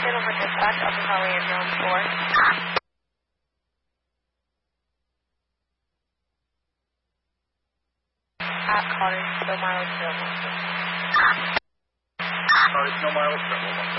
Gentlemen Dispatch, Upper Holly and Zone 4. Car is no mileage available. Car is no mileage available.